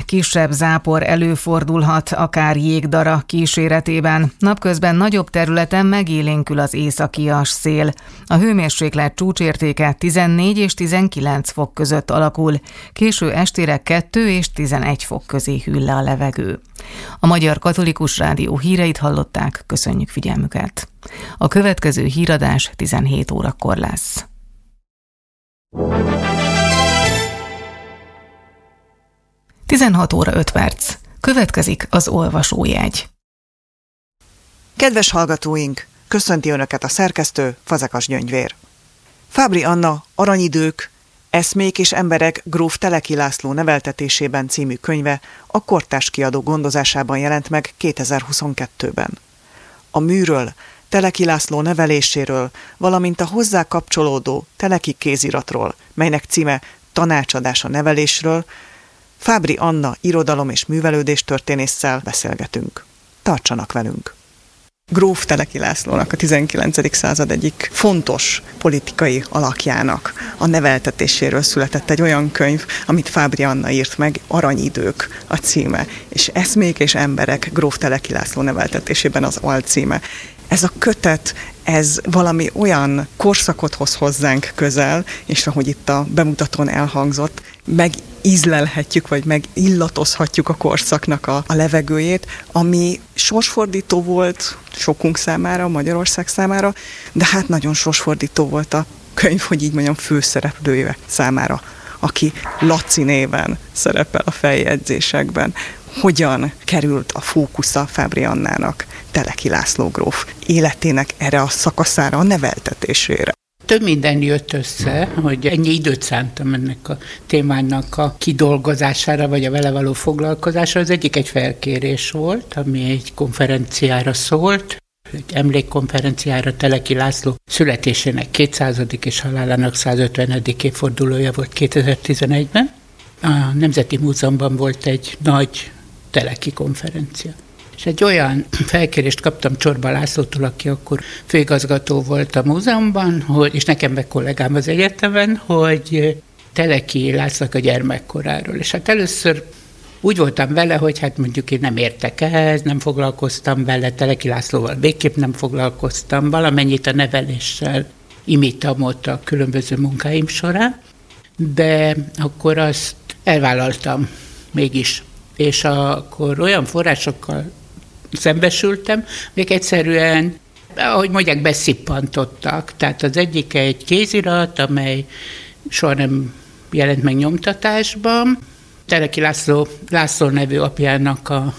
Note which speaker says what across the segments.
Speaker 1: kisebb zápor előfordulhat, akár jégdara kíséretében. Napközben nagyobb területen megélénkül az északias szél. A hőmérséklet csúcsértéke 14 és 19 fok között alakul. Késő estére 2 és 11 fok közé hűl le a levegő. A Magyar Katolikus Rádió híreit hallották, köszönjük figyelmüket. A következő híradás 17 órakor lesz. Tizenhat óra 5 perc. Következik az olvasójegy.
Speaker 2: Kedves hallgatóink, köszönti Önöket a szerkesztő, Fazekas Gyöngyvér. Fábry Anna, Aranyidők, Eszmék és emberek gróf Teleki László neveltetésében című könyve a Kortárs kiadó gondozásában jelent meg 2022-ben. A műről, Teleki László neveléséről, valamint a hozzá kapcsolódó Teleki kéziratról, melynek címe Tanácsadás a nevelésről, Fábry Anna irodalom- és művelődéstörténésszel beszélgetünk. Tartsanak velünk! Gróf Teleki Lászlónak, a 19. század egyik fontos politikai alakjának a neveltetéséről született egy olyan könyv, amit Fábry Anna írt meg, Aranyidők a címe, és Eszmék és emberek gróf Teleki László neveltetésében az alcíme. Ez a kötet, ez valami olyan korszakot hoz hozzánk közel, és ahogy itt a bemutatón elhangzott, megízlelhetjük, vagy megillatozhatjuk a korszaknak a levegőjét, ami sorsfordító volt sokunk számára, Magyarország számára, de hát nagyon sorsfordító volt a könyv, hogy így mondjam, főszereplője számára, aki Laci néven szerepel a feljegyzésekben. Hogyan került a fókusza Fábry Annának, Teleki László gróf életének erre a szakaszára, a neveltetésére?
Speaker 3: Több minden jött össze, hogy ennyi időt szántam ennek a témának a kidolgozására, vagy a vele való foglalkozásra. Az egyik egy felkérés volt, ami egy konferenciára szólt, egy emlékkonferenciára. Teleki László születésének 200. és halálának 150. évfordulója volt 2011-ben. A Nemzeti Múzeumban volt egy nagy Teleki konferencia. És egy olyan felkérést kaptam Csorba Lászlótól, aki akkor főigazgató volt a múzeumban, és nekem meg kollégám az egyetemen, hogy Teleki Lászlónak a gyermekkoráról. És hát először úgy voltam vele, hogy hát mondjuk én nem értek ehhez, nem foglalkoztam vele, Teleki Lászlóval végképp nem foglalkoztam, valamennyit a neveléssel imítam ott a különböző munkáim során, de akkor azt elvállaltam mégis. És akkor olyan forrásokkal szembesültem, még egyszerűen, ahogy mondják, beszippantottak. Tehát az egyik egy kézirat, amely soha nem jelent meg nyomtatásban. Teleki László nevű apjának a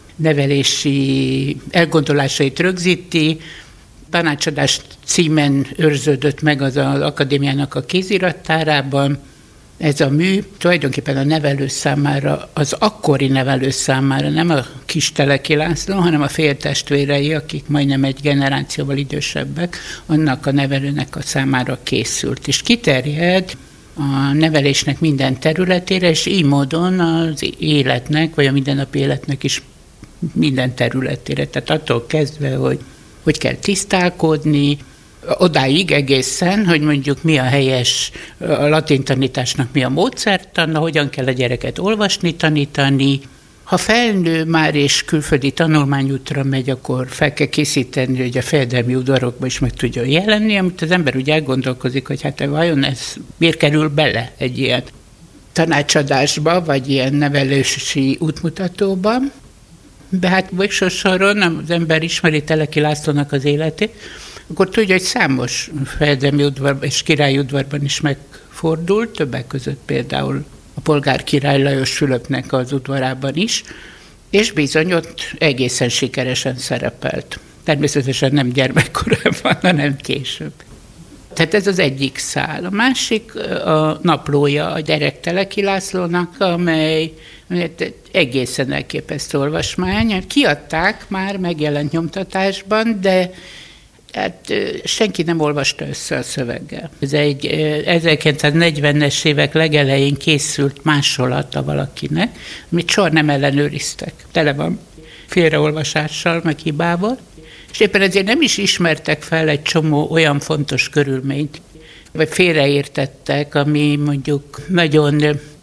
Speaker 3: nevelési elgondolásait rögzíti. Tanácsadás címen őrződött meg az akadémiának a kézirattárában. Ez a mű tulajdonképpen a nevelő számára, az akkori nevelő számára, nem a kis Teleki László, hanem a féltestvérei, akik majdnem egy generációval idősebbek, annak a nevelőnek a számára készült. És kiterjed a nevelésnek minden területére, és így módon az életnek, vagy a mindennapi életnek is minden területére. Tehát attól kezdve, hogy kell tisztálkodni, odáig egészen, hogy mondjuk mi a helyes, a latin tanításnak mi a módszertana, hogyan kell a gyereket olvasni, tanítani. Ha felnő már és külföldi tanulmányútra megy, akkor fel kell készíteni, hogy a fejedelmi udvarokban is meg tudjon jelenni, amit az ember úgy elgondolkozik, hogy hát vajon ez miért kerül bele egy ilyen tanácsadásba, vagy ilyen nevelési útmutatóba. De hát végső soron az ember ismeri Teleki Lászlónak az életét, akkor tudja, hogy számos fejedelmi udvarban és királyi udvarban is megfordult, többek között például a polgár király Lajos Fülöpnek az udvarában is, és bizony ott egészen sikeresen szerepelt. Természetesen nem gyermekkorában, hanem később. Tehát ez az egyik szál. A másik a naplója a gyerek Teleki Lászlónak, amely egészen elképesztő olvasmány. Kiadták már, megjelent nyomtatásban, de hát senki nem olvasta össze a szöveggel. Ez egy 1940-es évek legelején készült másolata valakinek, amit soha nem ellenőriztek. Tele van félreolvasással, meg hibával. És éppen ezért nem is ismertek fel egy csomó olyan fontos körülményt, vagy félreértettek, ami mondjuk nagyon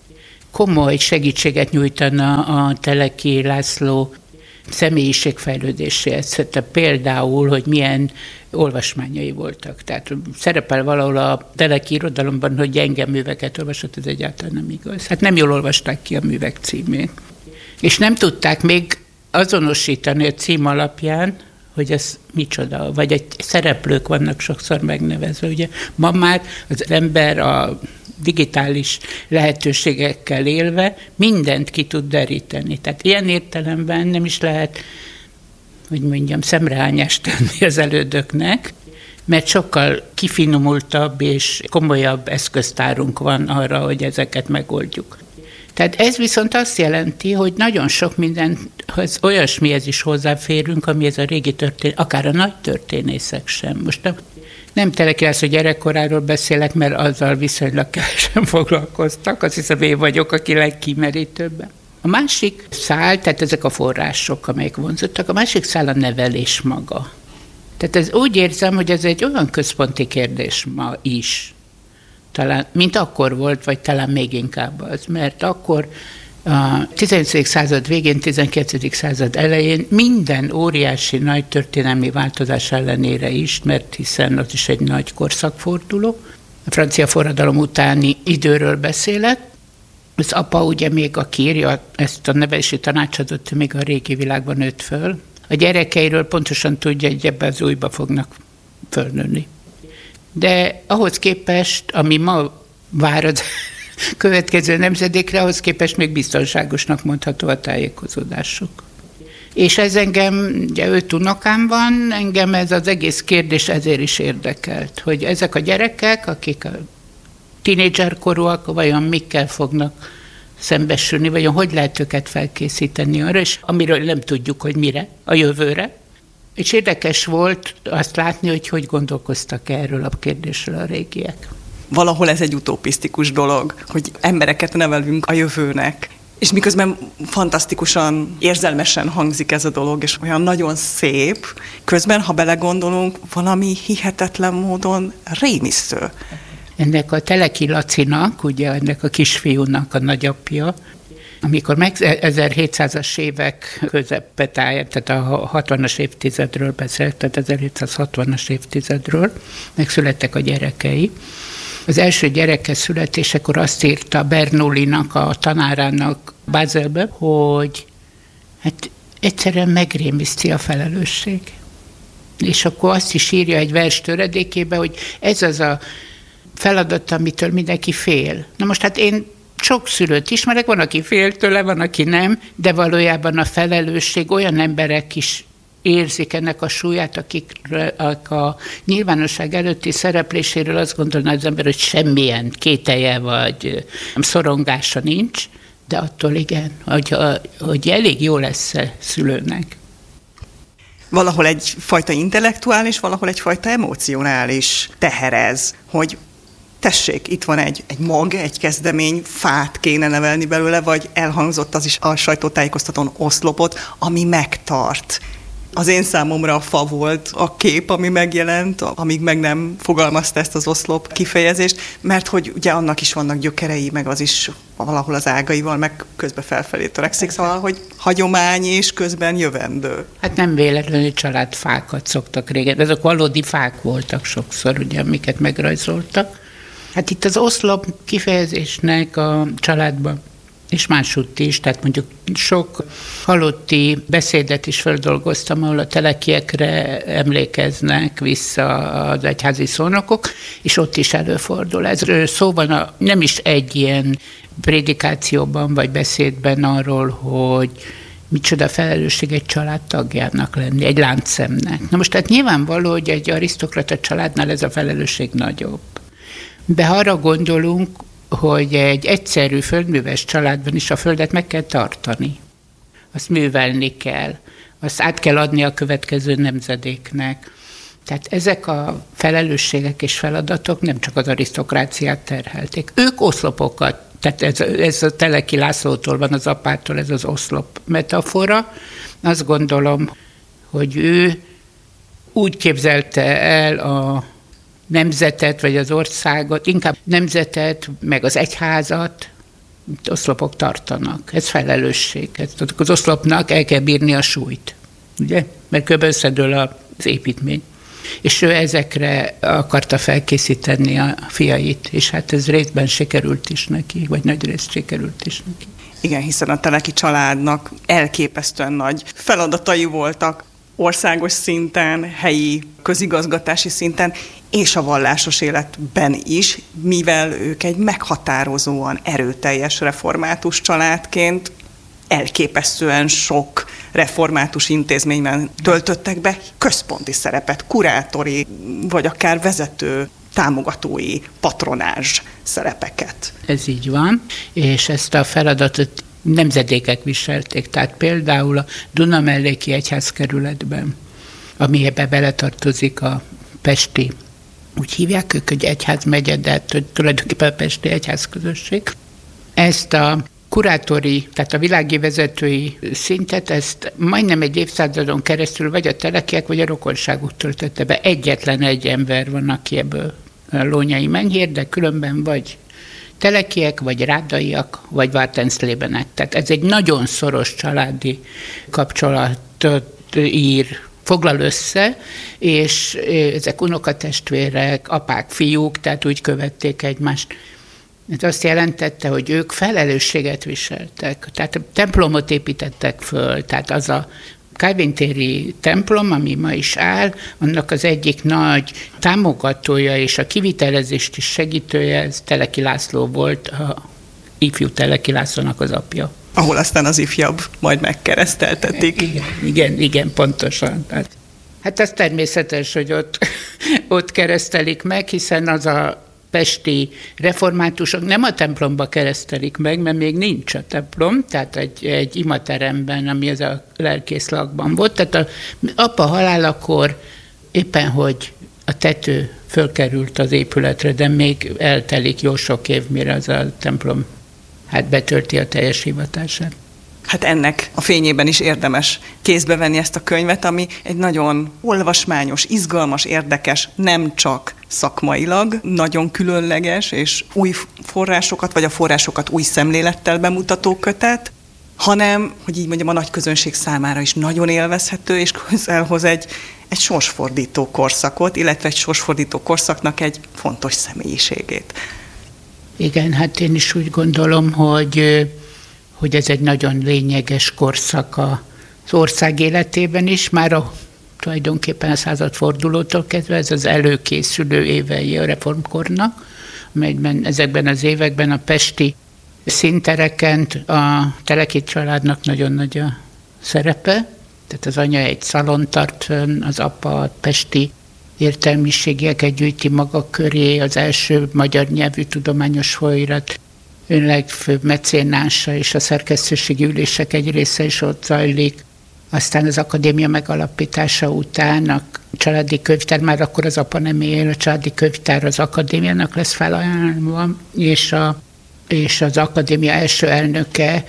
Speaker 3: komoly segítséget nyújtana a Teleki László személyiségfejlődéséhez. Például, hogy milyen olvasmányai voltak. Tehát szerepel valahol a teleki irodalomban, hogy gyenge műveket olvasott, ez egyáltalán nem igaz. Hát nem jól olvasták ki a művek címét. És nem tudták még azonosítani a cím alapján, hogy ez micsoda, vagy egy szereplők vannak sokszor megnevezve. Ugye ma már az ember a digitális lehetőségekkel élve mindent ki tud deríteni. Tehát ilyen értelemben nem is lehet, hogy mondjam, szemrehányást tenni az elődöknek, mert sokkal kifinomultabb és komolyabb eszköztárunk van arra, hogy ezeket megoldjuk. Tehát ez viszont azt jelenti, hogy nagyon sok mindenhez olyasmihez is hozzáférünk, amihez a régi akár a nagy történészek sem. Most nem Teleki László gyerekkoráról beszélek, mert azzal viszonylag kevesen foglalkoztak, azt hiszem én vagyok, aki legkimerítőbben. A másik szál, tehát ezek a források, amelyek vonzottak, a másik szál a nevelés maga. Tehát ez úgy érzem, hogy ez egy olyan központi kérdés ma is, talán, mint akkor volt, vagy talán még inkább az, mert akkor a 18. század végén, 19. század elején minden óriási nagy történelmi változás ellenére is, mert hiszen az is egy nagy korszakforduló, a francia forradalom utáni időről beszélek, az apa ugye még, aki írja ezt a nevelési tanácsadót, még a régi világban nőtt föl, a gyerekeiről pontosan tudja, hogy ebbe az újba fognak fölnőni. De ahhoz képest, ami ma vár az következő nemzedékre, ahhoz képest még biztonságosnak mondható a tájékozódásuk. És ez engem, ugye 5 unokám van, engem ez az egész kérdés ezért is érdekelt, hogy ezek a gyerekek, akik a tínédzserkorúak, vajon mikkel fognak szembesülni, vajon hogy lehet őket felkészíteni arra, és amiről nem tudjuk, hogy mire, a jövőre. És érdekes volt azt látni, hogy gondolkoztak erről a kérdésről a régiek.
Speaker 2: Valahol ez egy utopisztikus dolog, hogy embereket nevelünk a jövőnek. És miközben fantasztikusan, érzelmesen hangzik ez a dolog, és olyan nagyon szép, közben, ha belegondolunk, valami hihetetlen módon rémisztő.
Speaker 3: Ennek a Teleki Lacinak, ugye ennek a kisfiúnak a nagyapja, amikor 1700-as évek közepetáján, tehát a 60-as évtizedről beszélt, tehát 1760-as évtizedről megszülettek a gyerekei. Az első gyereke születésekor azt írta Bernoullinak, a tanárának Baselbe, hogy hát egyszerűen megrémiszti a felelősség. És akkor azt is írja egy vers töredékébe, hogy ez az a feladat, amitől mindenki fél. Na most hát én sok szülőt ismerek, van, aki fél tőle, van, aki nem, de valójában a felelősség, olyan emberek is érzik ennek a súlyát, akik a nyilvánosság előtti szerepléséről azt gondolná az ember, hogy semmilyen kételje vagy szorongása nincs, de attól igen, hogy elég jó lesz szülőnek.
Speaker 2: Valahol egyfajta intellektuális, valahol egyfajta emocionális teherez, hogy tessék, itt van egy mag, egy kezdemény, fát kéne nevelni belőle, vagy elhangzott az is a sajtótájékoztatón oszlopot, ami megtart. Az én számomra a fa volt a kép, ami megjelent, amíg meg nem fogalmazta ezt az oszlop kifejezést, mert hogy ugye annak is vannak gyökerei, meg az is valahol az ágaival, meg közben felfelé törekszik, szóval, hogy hagyomány és közben jövendő.
Speaker 3: Hát nem véletlenül családfákat szoktak régen, ezek valódi fák voltak sokszor, ugye, amiket megrajzoltak. Hát itt az oszlop kifejezésnek a családban, és másutt is, tehát mondjuk sok halotti beszédet is feldolgoztam, ahol a telekiekre emlékeznek vissza az egyházi szónokok, és ott is előfordul. Ez szó van nem is egy ilyen prédikációban vagy beszédben arról, hogy micsoda felelősség egy család tagjának lenni, egy láncszemnek. Na most tehát nyilvánvaló, hogy egy arisztokrata családnál ez a felelősség nagyobb. De ha arra gondolunk, hogy egy egyszerű földműves családban is a földet meg kell tartani. Azt művelni kell, azt át kell adni a következő nemzedéknek. Tehát ezek a felelősségek és feladatok nem csak az arisztokráciát terhelték. Ők oszlopokat, tehát ez a Teleki Lászlótól van, az apától ez az oszlop metafora. Azt gondolom, hogy ő úgy képzelte el a nemzetet, vagy az országot, inkább nemzetet, meg az egyházat, oszlopok tartanak. Ez felelősség. Az oszlopnak el kell bírni a súlyt, ugye? Mert kb. Összedől az építmény. És ő ezekre akarta felkészíteni a fiait, és hát ez részben sikerült is neki, vagy nagy részt sikerült is neki.
Speaker 2: Igen, hiszen a Teleki családnak elképesztően nagy feladatai voltak országos szinten, helyi közigazgatási szinten, és a vallásos életben is, mivel ők egy meghatározóan erőteljes református családként elképesztően sok református intézményben töltöttek be központi szerepet, kurátori, vagy akár vezető, támogatói, patronázs szerepeket.
Speaker 3: Ez így van, és ezt a feladatot nemzedékek viselték. Tehát például a Dunamelléki egyházkerületben, amibe beletartozik a pesti, úgy hívják ők, hogy egyházmegye, de tulajdonképpen a pesti egyházközösség. Ezt a kurátori, tehát a világi vezetői szintet, ezt majdnem egy évszázadon keresztül vagy a telekiek, vagy a rokonságuk töltötte be. Egyetlen egy ember van, aki ebből Lónyai Menyhér, de különben vagy telekiek, vagy rádaiak, vagy Wartenszlébenek. Tehát ez egy nagyon szoros családi kapcsolatot foglal össze, és ezek unokatestvérek, apák, fiúk, tehát úgy követték egymást. Ez azt jelentette, hogy ők felelősséget viseltek, tehát templomot építettek föl, tehát az a Kálvin-téri templom, ami ma is áll, annak az egyik nagy támogatója és a kivitelezést is segítője, ez Teleki László volt, a ifjú Teleki Lászlónak az apja.
Speaker 2: Ahol aztán az ifjabb majd megkereszteltetik.
Speaker 3: Igen, pontosan. Hát ez természetes, hogy ott keresztelik meg, hiszen az a pesti reformátusok nem a templomba keresztelik meg, mert még nincs a templom, tehát egy imateremben, ami az a lelkészlakban volt. Tehát az apa halálakor éppen, hogy a tető fölkerült az épületre, de még eltelik jó sok év, mire az a templom betölti a teljes hivatását.
Speaker 2: Hát ennek a fényében is érdemes kézbe venni ezt a könyvet, ami egy nagyon olvasmányos, izgalmas, érdekes, nem csak szakmailag, nagyon különleges, és új forrásokat, vagy a forrásokat új szemlélettel bemutató kötet, hanem, hogy így mondjam, a nagy közönség számára is nagyon élvezhető, és közelhoz egy sorsfordító korszakot, illetve egy sorsfordító korszaknak egy fontos személyiségét.
Speaker 3: Igen, hát én is úgy gondolom, hogy ez egy nagyon lényeges korszak az ország életében is, már tulajdonképpen a századfordulótól kezdve ez az előkészülő évei a reformkornak, amelyben ezekben az években a pesti színtereken a Teleki családnak nagyon nagy a szerepe, tehát az anya egy szalont tart fönn, az apa a pesti értelmiségieket gyűjti maga köré, az első magyar nyelvű tudományos folyóirat legfőbb mecénása, és a szerkesztőségi ülések egy része is ott zajlik. Aztán az akadémia megalapítása után a családi könyvtár, már akkor az apa nem él, a családi könyvtár az akadémiának lesz felajánlva, és az akadémia első elnöke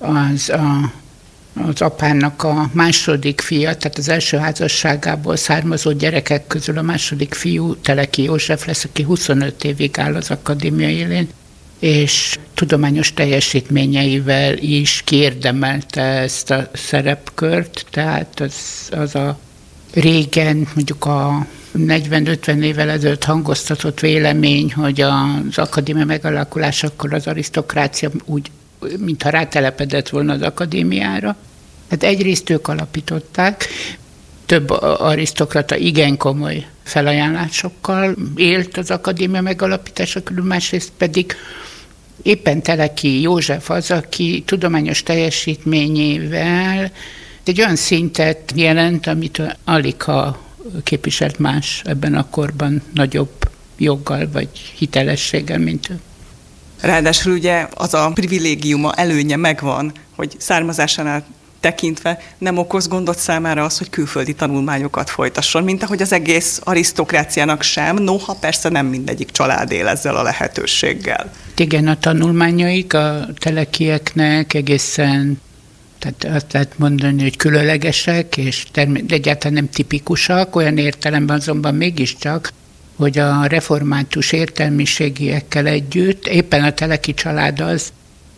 Speaker 3: az apának a második fia, tehát az első házasságából származó gyerekek közül a második fiú, Teleki József lesz, aki 25 évig áll az akadémia élén, és tudományos teljesítményeivel is kiérdemelte ezt a szerepkört, tehát az a régen, mondjuk a 40-50 évvel ezelőtt hangoztatott vélemény, hogy az akadémia megalakulásakor az arisztokrácia úgy, mintha rátelepedett volna az akadémiára. Hát egyrészt ők alapították, több arisztokrata igen komoly felajánlásokkal élt az akadémia megalapítása körül, másrészt pedig éppen Teleki József az, aki tudományos teljesítményével egy olyan szintet jelent, amit alig ha képviselt más ebben a korban nagyobb joggal vagy hitelességgel, mint ő.
Speaker 2: Ráadásul ugye az a privilégiuma, előnye megvan, hogy származásánál tekintve nem okoz gondot számára az, hogy külföldi tanulmányokat folytasson, mint ahogy az egész arisztokráciának sem, noha persze nem mindegyik család él ezzel a lehetőséggel.
Speaker 3: Igen, a tanulmányaik a telekieknek egészen, tehát azt lehet mondani, hogy különlegesek, és egyáltalán nem tipikusak, olyan értelemben azonban mégiscsak, hogy a református értelmiségiekkel együtt éppen a Teleki család az,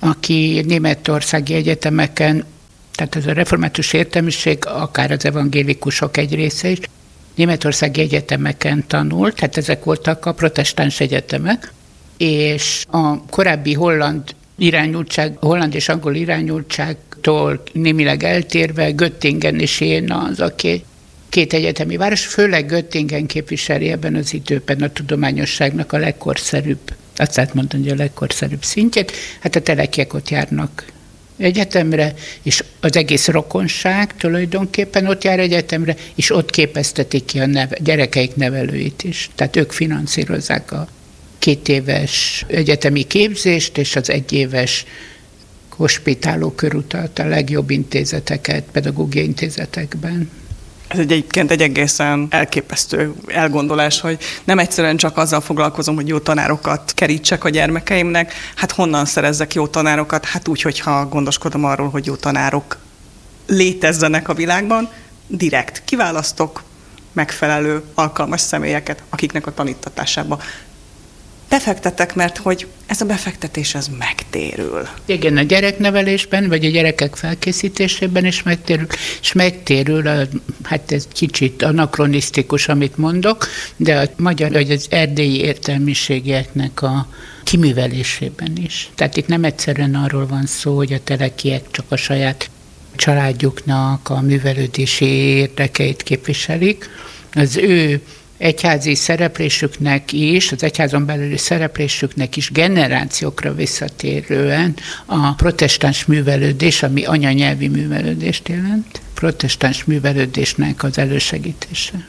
Speaker 3: aki németországi egyetemeken, tehát ez a református értelmiség, akár az evangélikusok egy része is, németországi egyetemeken tanult, tehát ezek voltak a protestáns egyetemek, és a korábbi holland és angol irányultságtól némileg eltérve Göttingen és Jena az, aki két egyetemi város, főleg Göttingen képviseli ebben az időben a tudományosságnak a legkorszerűbb, azt lehet mondani, hogy a legkorszerűbb szintjét. Hát a telekiek ott járnak egyetemre, és az egész rokonság tulajdonképpen ott jár egyetemre, és ott képeztetik ki a gyerekeik nevelőit is. Tehát ők finanszírozzák a 2 éves egyetemi képzést, és az 1 éves hospitáló körutat a legjobb intézeteket, pedagógiai intézetekben.
Speaker 4: Ez egyébként egy egészen elképesztő elgondolás, hogy nem egyszerűen csak azzal foglalkozom, hogy jó tanárokat kerítsek a gyermekeimnek, hát honnan szerezzek jó tanárokat? Hát úgy, hogyha gondoskodom arról, hogy jó tanárok létezzenek a világban, direkt kiválasztok megfelelő, alkalmas személyeket, akiknek a tanítatásába befektetek, mert hogy ez a befektetés ez megtérül.
Speaker 3: Igen, a gyereknevelésben, vagy a gyerekek felkészítésében is megtérül, és megtérül, hát ez kicsit anakronisztikus, amit mondok, de a magyar, vagy az erdélyi értelmiségieknek a kiművelésében is. Tehát itt nem egyszerűen arról van szó, hogy a telekiek csak a saját családjuknak a művelődési érdekeit képviselik. Az ő egyházi szereplésüknek is, az egyházon belüli szereplésüknek is generációkra visszatérően a protestáns művelődés, ami anyanyelvi művelődést jelent, protestáns művelődésnek az elősegítése.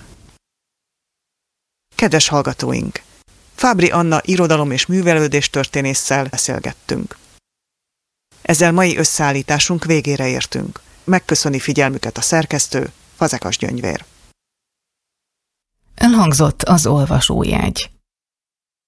Speaker 2: Kedves hallgatóink! Fábry Anna irodalom- és művelődéstörténésszel beszélgettünk. Ezzel mai összeállításunk végére értünk. Megköszöni figyelmüket a szerkesztő, Fazekas Gyöngyvér.
Speaker 1: Elhangzott az olvasójegy.